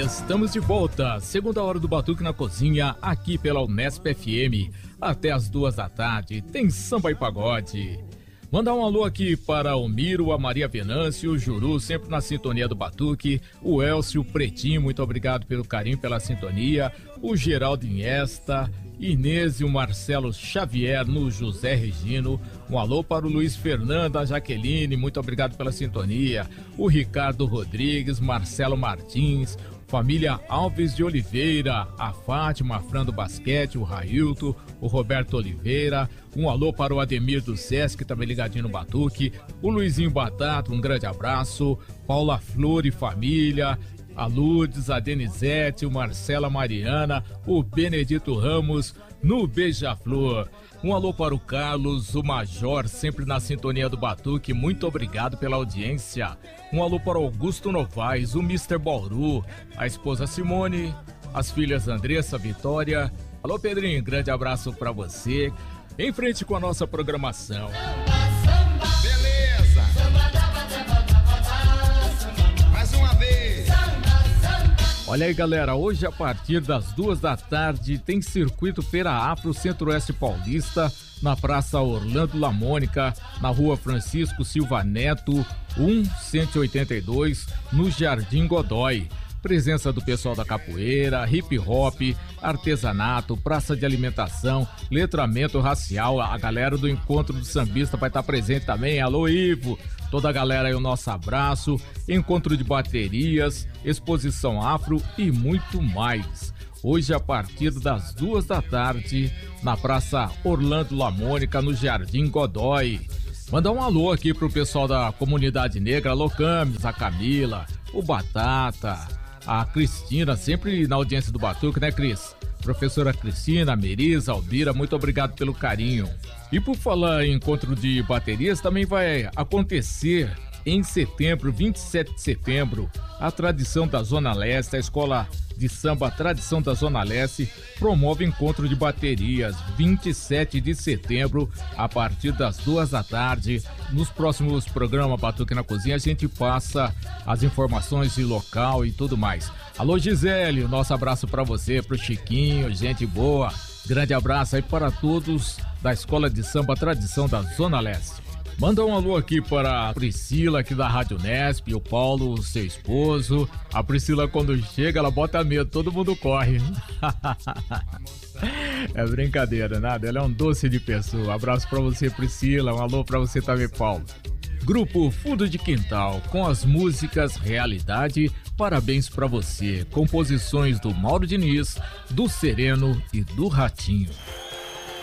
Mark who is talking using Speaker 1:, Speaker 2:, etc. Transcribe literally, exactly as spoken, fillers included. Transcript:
Speaker 1: Estamos de volta, segunda hora do Batuque na Cozinha, aqui pela Unesp F M. Até as duas da tarde, tem samba e pagode. Mandar um alô aqui para o Miro, a Maria Venâncio, o Juru, sempre na sintonia do Batuque, o Elcio, o Pretinho, muito obrigado pelo carinho, pela sintonia, o Geraldo Iniesta, Inês e o Marcelo Xavier no José Regino, um alô para o Luiz Fernando, a Jaqueline, muito obrigado pela sintonia, o Ricardo Rodrigues, Marcelo Martins, família Alves de Oliveira, a Fátima, a Fran do Basquete, o Railton, o Roberto Oliveira, um alô para o Ademir do Sesc, também ligadinho no Batuque, o Luizinho Batata, um grande abraço, Paula Flor e família, a Lourdes, a Denizete, o Marcela Mariana, o Benedito Ramos no Beija-Flor. Um alô para o Carlos, o Major, sempre na sintonia do Batuque, muito obrigado pela audiência. Um alô para o Augusto Novaes, o mister Bauru, a esposa Simone, as filhas Andressa, Vitória. Alô Pedrinho, grande abraço para você. Em frente com a nossa programação.
Speaker 2: Beleza! Mais uma vez!
Speaker 1: Olha aí, galera, hoje a partir das duas da tarde tem Circuito Feira Afro Centro-Oeste Paulista, na Praça Orlando Lamônica, na Rua Francisco Silva Neto, cento e oitenta e dois, no Jardim Godói. Presença do pessoal da capoeira, hip hop, artesanato, praça de alimentação, letramento racial, a galera do Encontro do Sambista vai estar presente também. Alô, Ivo! Toda a galera aí, o nosso abraço, encontro de baterias, exposição afro e muito mais. Hoje a partir das duas da tarde, na Praça Orlando Lamônica, no Jardim Godói. Mandar um alô aqui pro pessoal da comunidade negra, alô Camis, a Camila, o Batata, a Cristina, sempre na audiência do Batuque, né, Cris? Professora Cristina, Merisa, Albira, muito obrigado pelo carinho. E por falar em encontro de baterias, também vai acontecer em setembro, vinte e sete de setembro, a Tradição da Zona Leste, a Escola de Samba Tradição da Zona Leste promove encontro de baterias, vinte e sete de setembro, a partir das duas da tarde. Nos próximos programas Batuque na Cozinha a gente passa as informações de local e tudo mais. Alô Gisele, o nosso abraço para você, pro Chiquinho, gente boa. Grande abraço aí para todos da Escola de Samba Tradição da Zona Leste. Manda um alô aqui para a Priscila aqui da Rádio Unesp, o Paulo, seu esposo. A Priscila quando chega ela bota medo, todo mundo corre. É brincadeira, nada, ela é um doce de pessoa. Abraço para você, Priscila, um alô para você também, Paulo. Grupo Fundo de Quintal, com as músicas Realidade, Parabéns pra Você, composições do Mauro Diniz, do Sereno e do Ratinho.